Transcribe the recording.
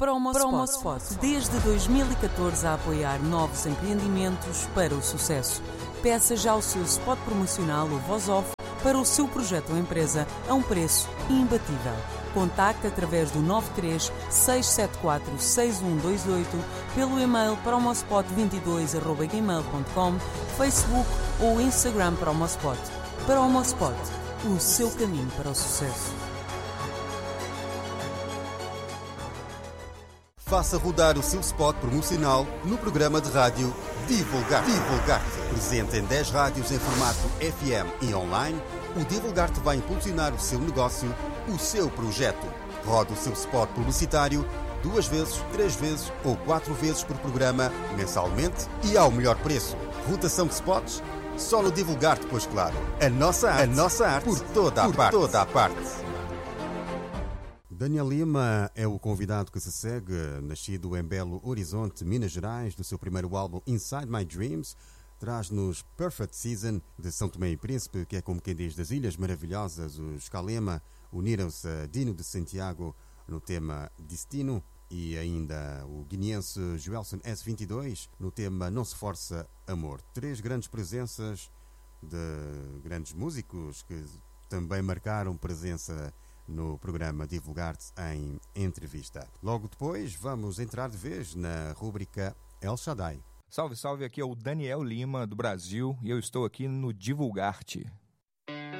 Promospot. Desde 2014 a apoiar novos empreendimentos para o sucesso. Peça já o seu spot promocional ou voz-off para o seu projeto ou empresa a um preço imbatível. Contacte através do 93-674-6128, pelo e-mail promospot22@gmail.com, Facebook ou Instagram Promospot. Promospot, o seu caminho para o sucesso. Faça rodar o seu spot promocional no programa de rádio Divulgar-te. Presente em 10 rádios em formato FM e online, o Divulgar-te vai impulsionar o seu negócio, o seu projeto. Roda o seu spot publicitário 2 vezes, 3 vezes ou 4 vezes por programa, mensalmente e ao melhor preço. Rotação de spots? Só no Divulgar-te, pois claro. A nossa arte por toda a parte. Daniel Lima é o convidado que se segue, nascido em Belo Horizonte, Minas Gerais, do seu primeiro álbum Inside My Dreams, traz-nos Perfect Season de São Tomé e Príncipe, que é como quem diz das Ilhas Maravilhosas. Os Calema uniram-se a Dino de Santiago no tema Destino e ainda o guineense Joelson S22 no tema Não Se Força Amor. 3 grandes presenças de grandes músicos que também marcaram presença no programa Divulgar-te em entrevista. Logo depois vamos entrar de vez na rúbrica El Shaddai. Salve, salve, aqui é o Daniel Lima do Brasil e eu estou aqui no Divulgar-te.